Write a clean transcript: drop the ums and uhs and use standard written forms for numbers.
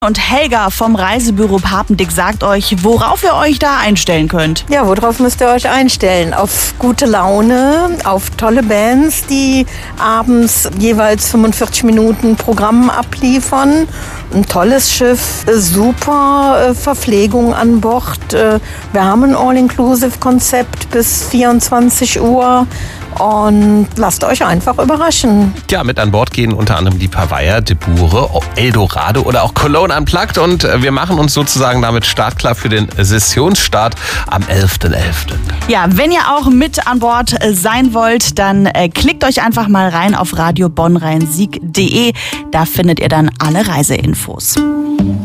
Und Helga vom Reisebüro Papendick sagt euch, worauf ihr euch da einstellen könnt. Ja, worauf müsst ihr euch einstellen? Auf gute Laune, auf tolle Bands, die abends jeweils 45 Minuten Programm abliefern. Ein tolles Schiff, super Verpflegung an Bord. Wir haben ein All-Inclusive-Konzept bis 24 Uhr. Und lasst euch einfach überraschen. Ja, mit an Bord gehen unter anderem die Pavaya, De Bure, Eldorado oder auch Cologne Unplugged. Und wir machen uns sozusagen damit startklar für den Sessionsstart am 11.11. Ja, wenn ihr auch mit an Bord sein wollt, dann klickt euch einfach mal rein auf radiobonnrheinsieg.de. Da findet ihr dann alle Reiseinfos.